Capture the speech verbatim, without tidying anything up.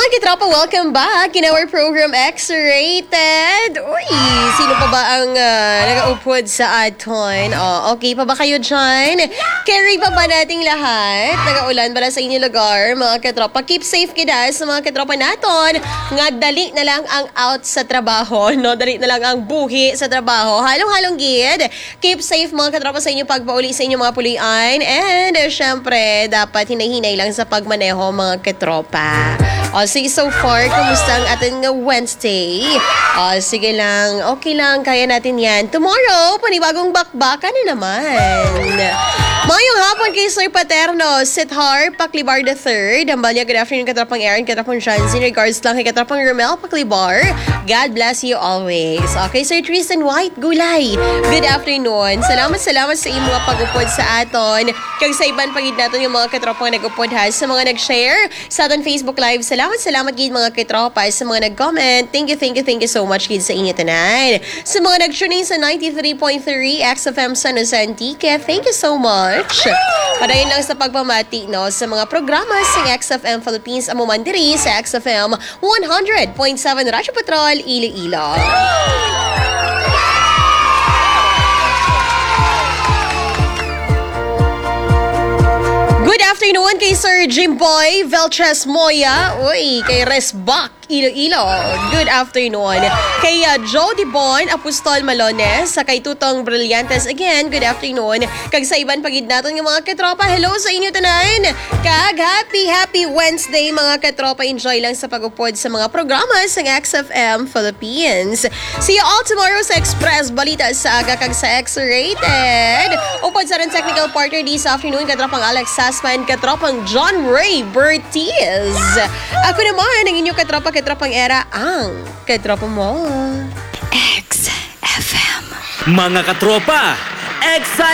Katropa, welcome back in our program X-Rated. Uy, sino pa ba ang uh, nag-upod sa aton? Oh, okay pa ba kayo dyan? Carry pa ba nating lahat? Nag-ulan para sa inyong lugar, mga katropa. Keep safe kita sa mga katropa naton. Nga dali na lang ang out sa trabaho, no? Dali na lang ang buhi sa trabaho. Halong-halong gid. Keep safe mga katropa sa inyong pagpauli sa inyong mga pulian. And uh, syempre, dapat hinay-hinay lang sa pagmaneho mga katropa. O, sige, so far, kumusta ang ating Wednesday? O, sige lang, okay lang, kaya natin yan. Tomorrow, panibagong bakbakan na naman. Mayong hapon kay Sir Paterno, Sithar Paklibar the third. Ambalya, good afternoon, Katrapang Aaron, Katrapang Johnson. Regards lang kay Katrapang Romel Paklibar. God bless you always. Okay, Sir Tristan White Gulay, good afternoon. Salamat, salamat sa iyong mga pag-upod sa aton. Kag sa iban pagid natin yung mga katrapang nag-upod ha, sa mga nag-share sa aton Facebook Live. Salamat, salamat gid mga katropa sa mga nag-comment. Thank you, thank you, thank you so much gid sa inyo tonight. Sa mga nag-tuning sa ninety-three point three X F M San Jose Antique, thank you so much. Padayon lang sa pagpamati no sa mga programa sa X F M Philippines amo man diri sa X F M one hundred point seven Radyo Patrol Iloilo. Good afternoon kay Sir Jimboy Veltres Moya. Uy, kay Resbak Iloilo. Good afternoon. Kay uh, Joe Dibon Apostol Malones, sa kay Tutong Brillantes again, good afternoon. Kag sa iban pagid naton ng mga katropa, hello sa inyo tonight. Kag happy happy Wednesday mga katropa. Enjoy lang sa pag-upod sa mga programa sa X F M Philippines. See you all tomorrow sa Express Balita sa aga kag sa X-Rated. Upod sa rin technical partner this afternoon, katropang Alex Sasman, katropang John Ray Bertiz. Ako naman ang inyong katropa Katrapang Era, ang katropa mo. X F M. Mga katropa, X